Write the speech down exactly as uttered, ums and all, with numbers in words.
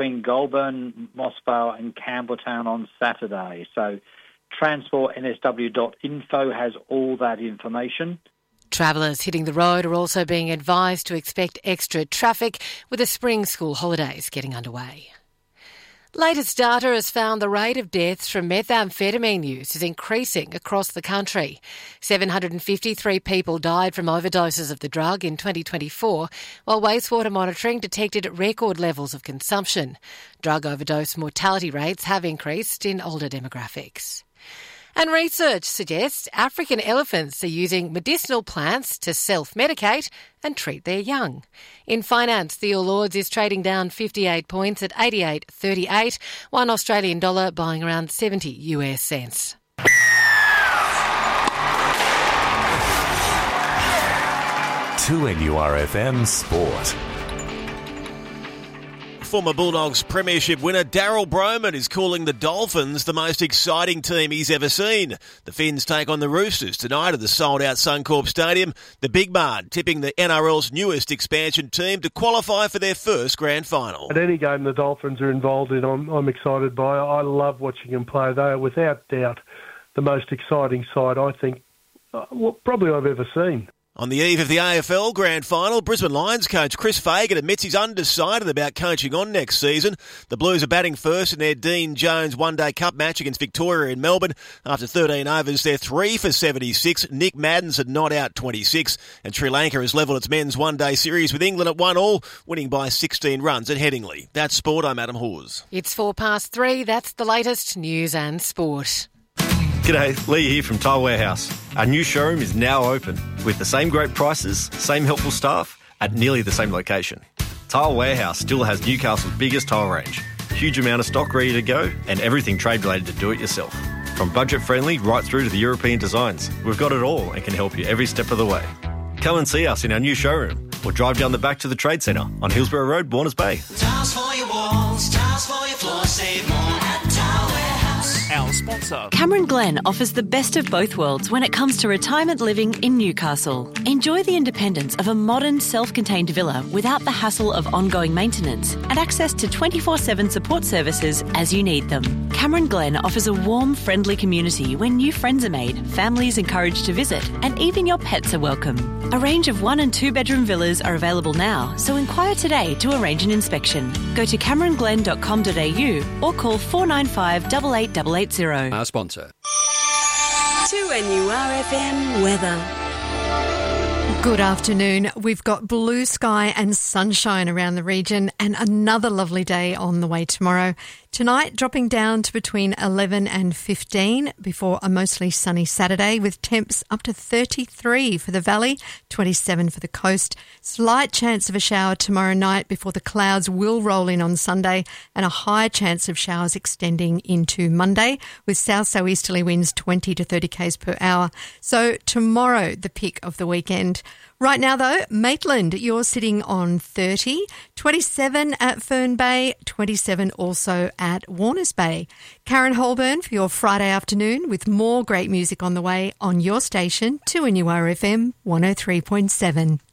between Goulburn, Mossvale and Campbelltown on Saturday. So transport n s w dot info has all that information. Travellers hitting the road are also being advised to expect extra traffic with the spring school holidays getting underway. Latest data has found the rate of deaths from methamphetamine use is increasing across the country. seven hundred fifty-three people died from overdoses of the drug in twenty twenty-four, while wastewater monitoring detected record levels of consumption. Drug overdose mortality rates have increased in older demographics. And research suggests African elephants are using medicinal plants to self-medicate and treat their young. In finance, the All Ords is trading down fifty-eight points at eighty-eight thirty-eight, one Australian dollar buying around seventy US cents. two N U R F M Sport. Former Bulldogs premiership winner Daryl Broman is calling the Dolphins the most exciting team he's ever seen. The Finns take on the Roosters tonight at the sold-out Suncorp Stadium. The Big Bard tipping the N R L's newest expansion team to qualify for their first grand final. At any game the Dolphins are involved in, I'm, I'm excited by. I love watching them play. They are without doubt the most exciting side, I think, uh, well, probably I've ever seen. On the eve of the A F L Grand Final, Brisbane Lions coach Chris Fagan admits he's undecided about coaching on next season. The Blues are batting first in their Dean Jones One-Day Cup match against Victoria in Melbourne. After thirteen overs, they're three for seventy-six. Nick Madden's had not out twenty-six. And Sri Lanka has levelled its men's one-day series with England at one all, winning by sixteen runs at Headingley. That's sport. I'm Adam Hawes. It's four past three. That's the latest news and sport. G'day, Lee here from Tile Warehouse. Our new showroom is now open with the same great prices, same helpful staff at nearly the same location. Tile Warehouse still has Newcastle's biggest tile range, huge amount of stock ready to go and everything trade related to do it yourself. From budget friendly right through to the European designs, we've got it all and can help you every step of the way. Come and see us in our new showroom or drive down the back to the Trade Centre on Hillsborough Road, Warners Bay. Tiles for your walls, tiles for your floor, save more at Tile Warehouse. Our sponsor. Cameron Glen offers the best of both worlds when it comes to retirement living in Newcastle. Enjoy the independence of a modern, self-contained villa without the hassle of ongoing maintenance and access to twenty-four seven support services as you need them. Cameron Glen offers a warm, friendly community where new friends are made, families encouraged to visit, and even your pets are welcome. A range of one and two bedroom villas are available now, so inquire today to arrange an inspection. Go to cameron glen dot com dot a u or call four nine five, eight eight eight eight zero. Our sponsor. two N U R F M weather. Good afternoon. We've got blue sky and sunshine around the region and another lovely day on the way tomorrow. Tonight dropping down to between eleven and fifteen before a mostly sunny Saturday with temps up to thirty-three for the valley, twenty-seven for the coast. Slight chance of a shower tomorrow night before the clouds will roll in on Sunday and a higher chance of showers extending into Monday with south-southeasterly winds twenty to thirty k's per hour. So tomorrow, the pick of the weekend. Right now, though, Maitland, you're sitting on thirty, twenty-seven at Fern Bay, twenty-seven also at Warners Bay. Karen Holborn for your Friday afternoon with more great music on the way on your station, two N U R F M one oh three point seven.